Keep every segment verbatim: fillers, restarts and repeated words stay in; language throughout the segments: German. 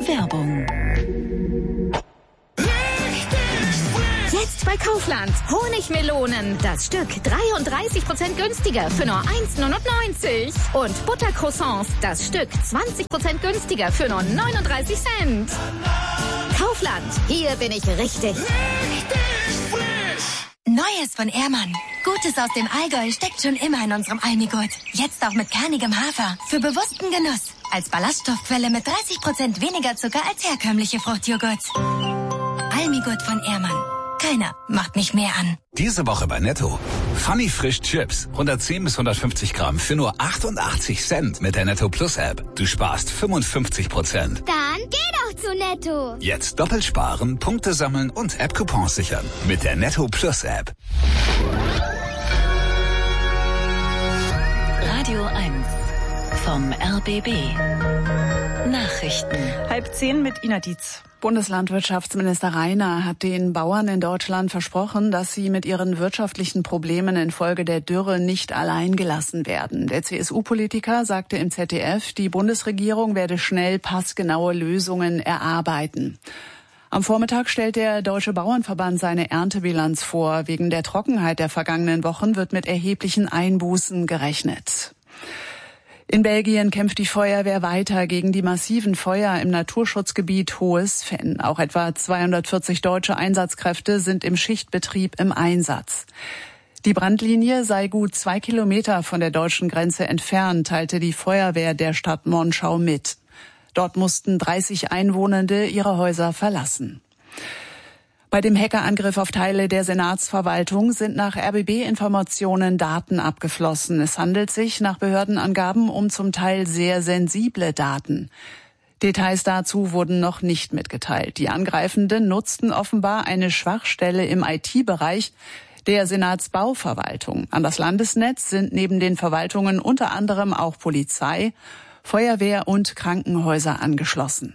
Werbung. Jetzt bei Kaufland. Honigmelonen. Das Stück dreiunddreißig Prozent günstiger für nur eins Komma neunundneunzig. Und Buttercroissants. Das Stück zwanzig Prozent günstiger für nur neununddreißig Cent. Kaufland. Hier bin ich richtig. Richtig frisch. Neues von Ehrmann. Gutes aus dem Allgäu steckt schon immer in unserem Almigurt. Jetzt auch mit kernigem Hafer. Für bewussten Genuss. Als Ballaststoffquelle mit dreißig Prozent weniger Zucker als herkömmliche Fruchtjoghurts. Almigurt von Ehrmann. Keiner macht mich mehr an. Diese Woche bei Netto. Funny Frisch Chips. hundertzehn bis hundertfünfzig Gramm für nur achtundachtzig Cent mit der Netto Plus App. Du sparst fünfundfünfzig Prozent. Dann geh doch zu Netto. Jetzt doppelt sparen, Punkte sammeln und App-Coupons sichern. Mit der Netto Plus App. Radio eins vom R B B. Nachrichten. Halb zehn mit Ina Dietz. Bundeslandwirtschaftsminister Reiner hat den Bauern in Deutschland versprochen, dass sie mit ihren wirtschaftlichen Problemen infolge der Dürre nicht allein gelassen werden. Der C S U-Politiker sagte im Z D F, die Bundesregierung werde schnell passgenaue Lösungen erarbeiten. Am Vormittag stellt der Deutsche Bauernverband seine Erntebilanz vor. Wegen der Trockenheit der vergangenen Wochen wird mit erheblichen Einbußen gerechnet. In Belgien kämpft die Feuerwehr weiter gegen die massiven Feuer im Naturschutzgebiet Hohes Venn. Auch etwa zweihundertvierzig deutsche Einsatzkräfte sind im Schichtbetrieb im Einsatz. Die Brandlinie sei gut zwei Kilometer von der deutschen Grenze entfernt, teilte die Feuerwehr der Stadt Monschau mit. Dort mussten dreißig Einwohnende ihre Häuser verlassen. Bei dem Hackerangriff auf Teile der Senatsverwaltung sind nach R B B-Informationen Daten abgeflossen. Es handelt sich nach Behördenangaben um zum Teil sehr sensible Daten. Details dazu wurden noch nicht mitgeteilt. Die Angreifenden nutzten offenbar eine Schwachstelle im I T-Bereich der Senatsbauverwaltung. An das Landesnetz sind neben den Verwaltungen unter anderem auch Polizei, Feuerwehr und Krankenhäuser angeschlossen.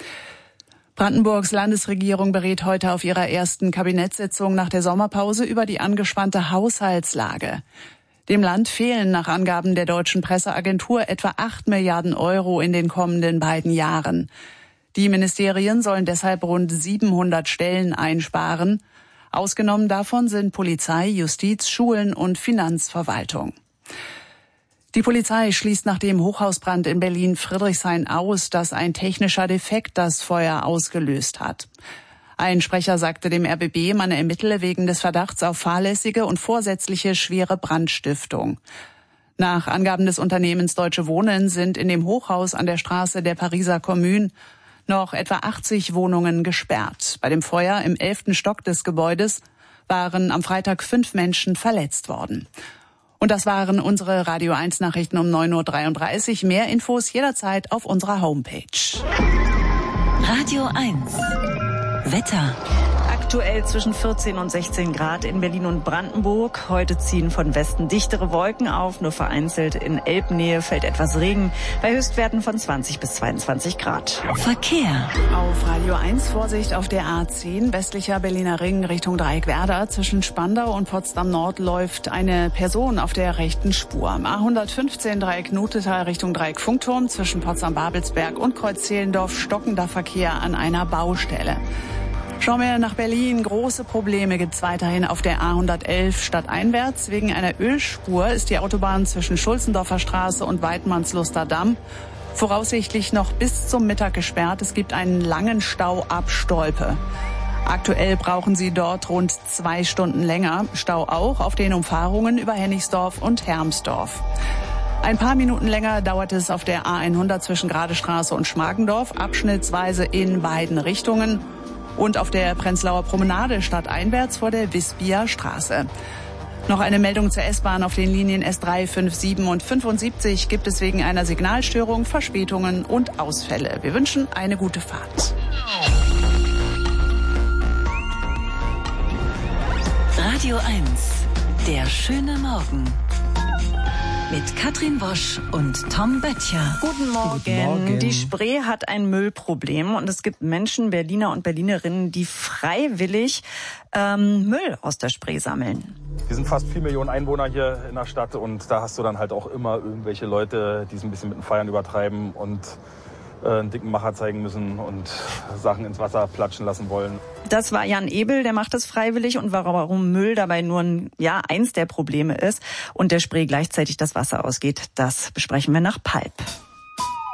Brandenburgs Landesregierung berät heute auf ihrer ersten Kabinettssitzung nach der Sommerpause über die angespannte Haushaltslage. Dem Land fehlen nach Angaben der deutschen Presseagentur etwa acht Milliarden Euro in den kommenden beiden Jahren. Die Ministerien sollen deshalb rund siebenhundert Stellen einsparen. Ausgenommen davon sind Polizei, Justiz, Schulen und Finanzverwaltung. Die Polizei schließt nach dem Hochhausbrand in Berlin-Friedrichshain aus, dass ein technischer Defekt das Feuer ausgelöst hat. Ein Sprecher sagte dem R B B, man ermittele wegen des Verdachts auf fahrlässige und vorsätzliche schwere Brandstiftung. Nach Angaben des Unternehmens Deutsche Wohnen sind in dem Hochhaus an der Straße der Pariser Commune noch etwa achtzig Wohnungen gesperrt. Bei dem Feuer im elften Stock des Gebäudes waren am Freitag fünf Menschen verletzt worden. Und das waren unsere Radio eins Nachrichten um neun Uhr dreiunddreißig. Mehr Infos jederzeit auf unserer Homepage. Radio eins. Wetter. Aktuell zwischen vierzehn und sechzehn Grad in Berlin und Brandenburg. Heute ziehen von Westen dichtere Wolken auf. Nur vereinzelt in Elbnähe fällt etwas Regen. Bei Höchstwerten von zwanzig bis zweiundzwanzig Grad. Verkehr. Auf Radio eins Vorsicht auf der A zehn, westlicher Berliner Ring Richtung Dreieckwerder. Zwischen Spandau und Potsdam Nord läuft eine Person auf der rechten Spur. A hundertfünfzehn Dreieck Nutetal Richtung Dreieck Funkturm. Zwischen Potsdam-Babelsberg und Kreuz-Zehlendorf stockender Verkehr an einer Baustelle. Schauen wir nach Berlin. Große Probleme gibt's weiterhin auf der A hundertelf stadteinwärts. Wegen einer Ölspur ist die Autobahn zwischen Schulzendorfer Straße und Weidmannsluster Damm voraussichtlich noch bis zum Mittag gesperrt. Es gibt einen langen Stau ab Stolpe. Aktuell brauchen Sie dort rund zwei Stunden länger. Stau auch auf den Umfahrungen über Hennigsdorf und Hermsdorf. Ein paar Minuten länger dauert es auf der A hundert zwischen Gradestraße und Schmargendorf, abschnittsweise in beiden Richtungen. Und auf der Prenzlauer Promenade stadteinwärts vor der Wispia Straße. Noch eine Meldung zur S-Bahn auf den Linien S drei, fünf, sieben und fünfundsiebzig gibt es wegen einer Signalstörung Verspätungen und Ausfälle. Wir wünschen eine gute Fahrt. Radio eins. Der schöne Morgen. Mit Katrin Wosch und Tom Böttcher. Guten Morgen. Guten Morgen. Die Spree hat ein Müllproblem und es gibt Menschen, Berliner und Berlinerinnen, die freiwillig ähm, Müll aus der Spree sammeln. Wir sind fast vier Millionen Einwohner hier in der Stadt und da hast du dann halt auch immer irgendwelche Leute, die es ein bisschen mit dem Feiern übertreiben und einen dicken Macher zeigen müssen und Sachen ins Wasser platschen lassen wollen. Das war Jan Ebel, der macht das freiwillig und warum Müll dabei nur ein, ja, eins der Probleme ist und der Spree gleichzeitig das Wasser ausgeht, das besprechen wir nach Palp.